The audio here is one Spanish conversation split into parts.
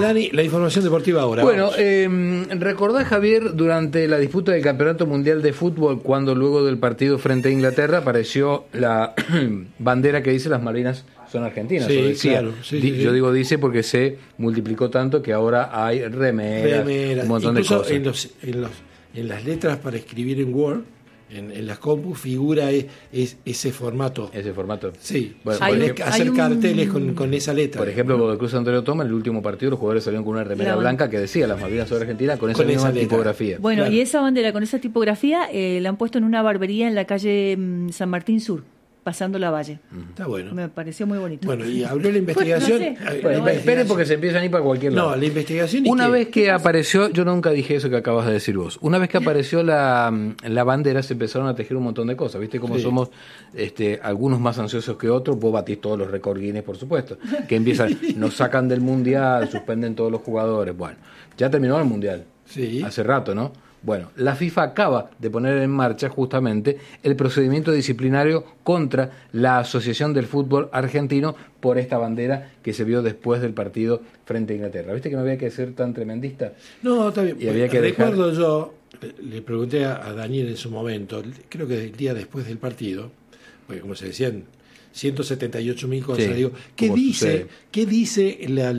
Dani, la información deportiva ahora. Bueno, recordás, Javier, durante la disputa del Campeonato Mundial de Fútbol, cuando luego del partido frente a Inglaterra apareció la bandera que dice las Malvinas son argentinas. Sí, decía. claro. Sí. Yo digo dice porque se multiplicó tanto que ahora hay remeras. Un montón incluso de cosas. En las letras para escribir en Word, en las compus, figura ese formato. Ese formato. Sí, Bueno, hacer carteles con esa letra. Por ejemplo, cuando Cruz Antonio Toma, en el último partido, los jugadores salieron con una remera blanca que decía las Malvinas son argentinas con esa misma tipografía. Bueno, claro. Y esa bandera con esa tipografía la han puesto en una barbería en la calle San Martín Sur, pasando la Valle. Está bueno. Me pareció muy bonito. Bueno, y abrió la investigación. Bueno, esperen porque se empiezan a ir para cualquier lado. No, la investigación. Una vez que apareció, yo nunca dije eso que acabas de decir vos. Una vez que apareció la bandera, se empezaron a tejer un montón de cosas. ¿Viste cómo somos algunos más ansiosos que otros? Vos batís todos los récords Guinness, por supuesto. Que empiezan, nos sacan del mundial, suspenden todos los jugadores. Bueno, ya terminó el mundial. Sí. Hace rato, ¿no? Bueno, la FIFA acaba de poner en marcha justamente el procedimiento disciplinario contra la Asociación del Fútbol Argentino por esta bandera que se vio después del partido frente a Inglaterra. ¿Viste que no había que ser tan tremendista? No, está bien. Y había que recuerdo yo, le pregunté a Daniel en su momento, creo que el día después del partido, porque como se decían 178.000 cosas, Sí, digo, ¿qué dice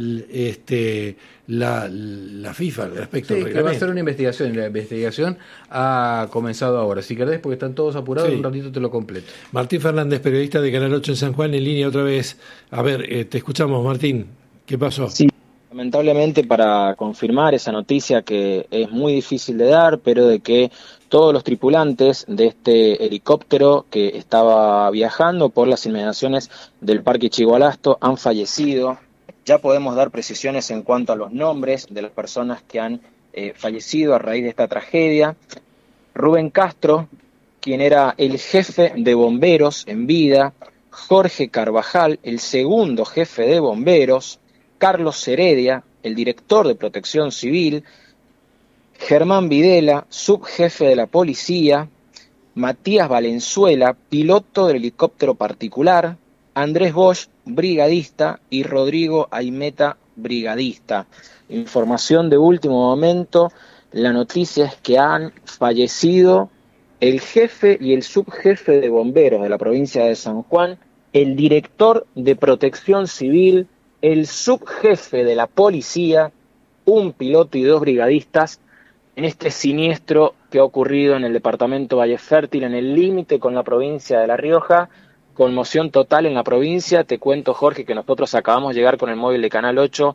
la FIFA respecto al Sí, que va a reglamento? hacer una investigación, y la investigación ha comenzado ahora. Si querés, porque están todos apurados, Sí. un ratito te lo completo. Martín Fernández, periodista de Canal 8 en San Juan, en línea otra vez. A ver, te escuchamos, Martín. ¿Qué pasó? Sí, lamentablemente para confirmar esa noticia que es muy difícil de dar, pero de que todos los tripulantes de este helicóptero que estaba viajando por las inmediaciones del Parque Chigualasto han fallecido. Ya podemos dar precisiones en cuanto a los nombres de las personas que han fallecido a raíz de esta tragedia. Rubén Castro, quien era el jefe de bomberos en vida, Jorge Carvajal, el segundo jefe de bomberos, Carlos Heredia, el director de Protección Civil, Germán Videla, subjefe de la policía, Matías Valenzuela, piloto del helicóptero particular, Andrés Bosch, brigadista, y Rodrigo Aimeta, brigadista. Información de último momento, la noticia es que han fallecido el jefe y el subjefe de bomberos de la provincia de San Juan, el director de Protección Civil, el subjefe de la policía, un piloto y 2 brigadistas, en este siniestro que ha ocurrido en el departamento Valle Fértil, en el límite con la provincia de La Rioja. Conmoción total en la provincia. Te cuento, Jorge, que nosotros acabamos de llegar con el móvil de Canal 8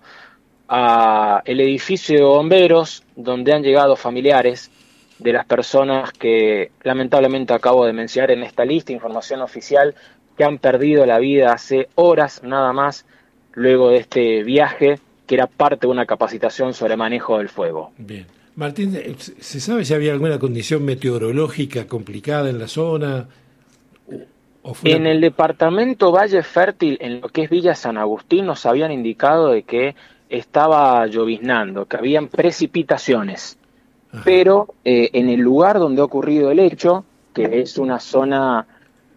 a el edificio de bomberos, donde han llegado familiares de las personas que lamentablemente acabo de mencionar en esta lista, información oficial, que han perdido la vida hace horas nada más, luego de este viaje, que era parte de una capacitación sobre manejo del fuego. Bien. Martín, ¿se sabe si había alguna condición meteorológica complicada en la zona? En el departamento Valle Fértil, en lo que es Villa San Agustín, nos habían indicado de que estaba lloviznando, que habían precipitaciones. Ajá. Pero en el lugar donde ha ocurrido el hecho, que es una zona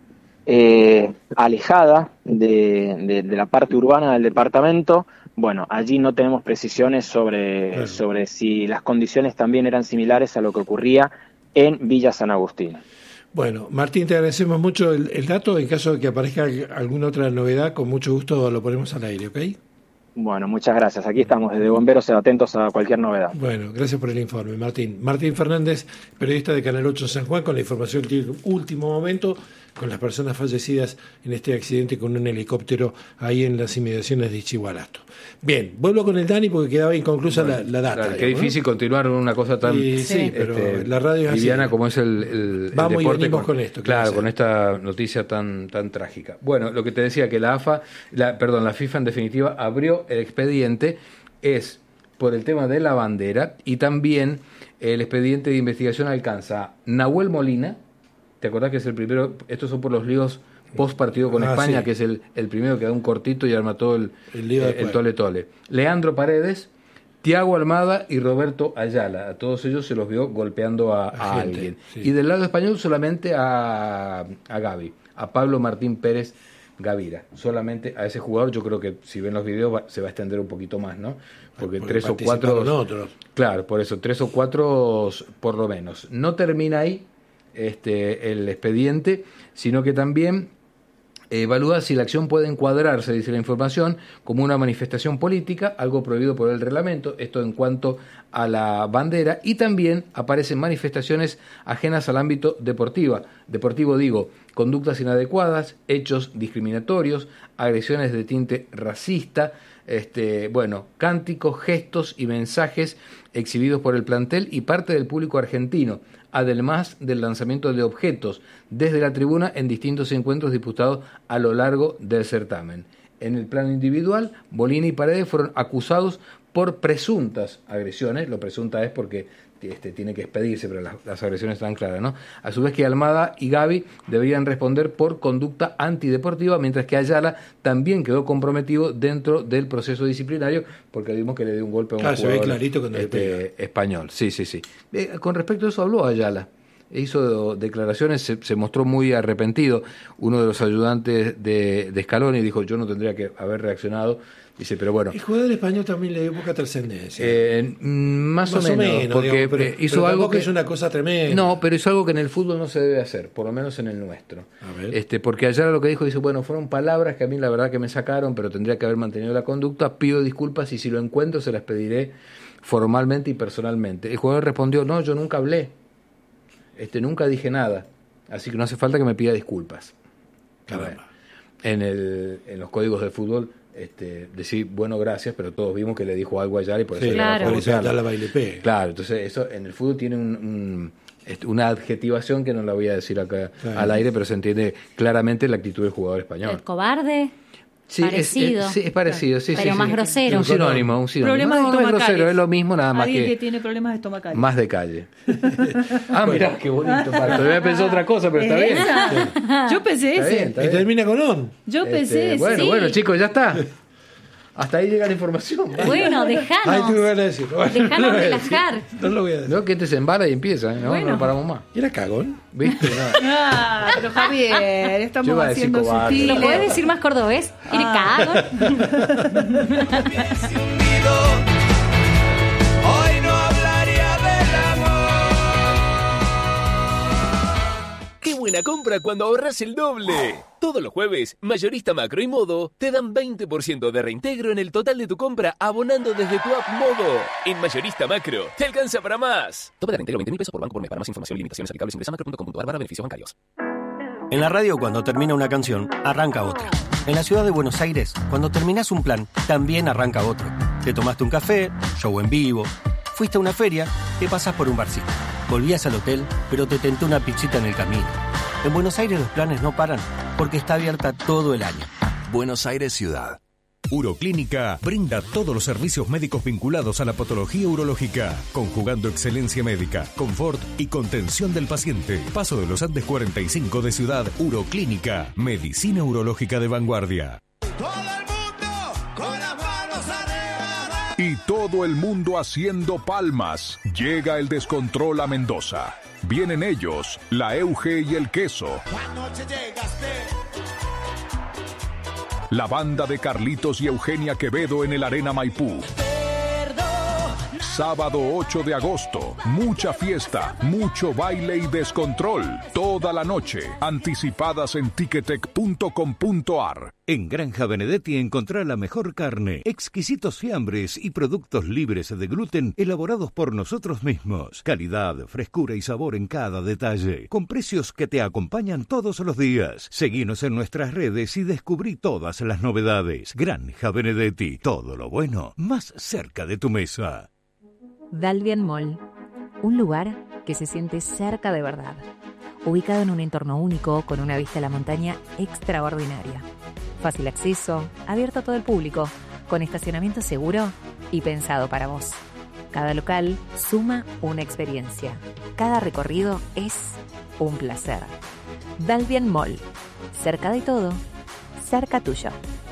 alejada de la parte urbana del departamento, bueno, allí no tenemos precisiones sobre si las condiciones también eran similares a lo que ocurría en Villa San Agustín. Bueno, Martín, te agradecemos mucho el dato. En caso de que aparezca alguna otra novedad, con mucho gusto lo ponemos al aire, ¿ok? Bueno, muchas gracias. Aquí estamos desde Bomberos, atentos a cualquier novedad. Bueno, gracias por el informe, Martín. Martín Fernández, periodista de Canal 8 San Juan, con la información de último momento, con las personas fallecidas en este accidente con un helicóptero ahí en las inmediaciones de Chigualasto. Bien, vuelvo con el Dani porque quedaba inconclusa la data. Claro, qué difícil continuar con una cosa tan sí, pero la radio es liviana así. Como es el Vamos deporte. Y venimos con esto. Claro, con esta noticia tan trágica. Bueno, lo que te decía, que la FIFA en definitiva abrió el expediente es por el tema de la bandera, y también el expediente de investigación alcanza a Nahuel Molina. ¿Te acordás que es el primero? Estos son por los líos post partido con España, sí, que es el primero que da un cortito y arma todo el tole-tole. Leandro Paredes, Tiago Almada y Roberto Ayala. A todos ellos se los vio golpeando a alguien. Sí. Y del lado español solamente a Gavi, a Pablo Martín Pérez Gavira. Solamente a ese jugador, yo creo que si ven los videos se va a extender un poquito más, ¿no? Porque 3 o 4... otros. Claro, por eso, 3 o 4 por lo menos. No termina ahí el expediente, sino que también evalúa si la acción puede encuadrarse, dice la información, como una manifestación política, algo prohibido por el reglamento, esto en cuanto a la bandera, y también aparecen manifestaciones ajenas al ámbito deportivo, conductas inadecuadas, hechos discriminatorios, agresiones de tinte racista, cánticos, gestos y mensajes exhibidos por el plantel y parte del público argentino, además del lanzamiento de objetos desde la tribuna en distintos encuentros disputados a lo largo del certamen. En el plano individual, Bolini y Paredes fueron acusados por presuntas agresiones, lo presunta es porque tiene que expedirse, pero las agresiones están claras, ¿no? A su vez que Almada y Gavi deberían responder por conducta antideportiva, mientras que Ayala también quedó comprometido dentro del proceso disciplinario, porque vimos que le dio un golpe a un jugador se ve clarito cuando español. Sí. Con respecto a eso habló Ayala. Hizo declaraciones, se mostró muy arrepentido. Uno de los ayudantes de Scaloni dijo, yo no tendría que haber reaccionado. Dice, pero bueno. El jugador español también le dio poca trascendencia. Más o menos, porque digamos, hizo pero algo que es una cosa tremenda. No, pero hizo algo que en el fútbol no se debe hacer, por lo menos en el nuestro. A ver. Porque ayer lo que dijo, dice, bueno, fueron palabras que a mí la verdad que me sacaron, pero tendría que haber mantenido la conducta. Pido disculpas y si lo encuentro se las pediré formalmente y personalmente. El jugador respondió, no, yo nunca hablé. Nunca dije nada, así que no hace falta que me pida disculpas. Caramba. En los códigos de fútbol decir bueno, gracias, pero todos vimos que le dijo algo allá y por eso claro. la bailepé. Claro, entonces eso en el fútbol tiene una adjetivación que no la voy a decir acá al aire, pero se entiende claramente la actitud del jugador español. El cobarde. Sí, parecido. Es parecido, sí, pero más grosero. Un sinónimo. Problemas estomacales. Es grosero, es lo mismo, nada más Alguien que tiene problemas estomacales. Más de calle. Mirá, qué bonito. Todavía pensé otra cosa, pero está bien. Yo pensé Está ese. bien, está Y bien. termina con on. Yo pensé ese. Bueno, chicos, ya está. Hasta ahí llega la información. Bueno, Ay, dejanos. tú me van a decir. Bueno, Dejanos no lo voy a decir. relajar. No lo voy a decir. No, que te se embala y empieza, ¿no? Bueno. No paramos más. ¿Y era cagón? ¿Viste? No. Pero Javier, Yo estamos iba a decir haciendo cobarde. sutiles. ¿Lo podés decir más cordobés? Ir cago. Hoy no hablaría del amor. ¡Qué buena compra cuando ahorras el doble! Todos los jueves, Mayorista Macro y Modo te dan 20% de reintegro en el total de tu compra abonando desde tu app Modo. En Mayorista Macro, te alcanza para más. Tope de reintegro 20.000 pesos por banco por mes. Para más información y limitaciones aplicables ingresa macro.com.ar/beneficios bancarios. En la radio, cuando termina una canción, arranca otra. En la ciudad de Buenos Aires, cuando terminás un plan, también arranca otro. Te tomaste un café, show en vivo, fuiste a una feria, te pasás por un barcito. Volvías al hotel, pero te tentó una pizzita en el camino. En Buenos Aires los planes no paran, porque está abierta todo el año. Buenos Aires Ciudad. Uroclínica brinda todos los servicios médicos vinculados a la patología urológica, conjugando excelencia médica, confort y contención del paciente. Paso de los Andes 45 de Ciudad. Uroclínica, medicina urológica de vanguardia. ¡Todo el mundo con las manos arriba! Y todo el mundo haciendo palmas. Llega el descontrol a Mendoza. Vienen ellos, la Euge y el Queso. Anoche llegaste. La banda de Carlitos y Eugenia Quevedo en el Arena Maipú. Sábado 8 de agosto, mucha fiesta, mucho baile y descontrol. Toda la noche, anticipadas en ticketek.com.ar. En Granja Benedetti encontrá la mejor carne, exquisitos fiambres y productos libres de gluten elaborados por nosotros mismos. Calidad, frescura y sabor en cada detalle, con precios que te acompañan todos los días. Seguinos en nuestras redes y descubrí todas las novedades. Granja Benedetti, todo lo bueno, más cerca de tu mesa. Dalvian Mall, un lugar que se siente cerca de verdad, ubicado en un entorno único con una vista a la montaña extraordinaria. Fácil acceso, abierto a todo el público, con estacionamiento seguro y pensado para vos. Cada local suma una experiencia. Cada recorrido es un placer. Dalvian Mall, cerca de todo, cerca tuyo.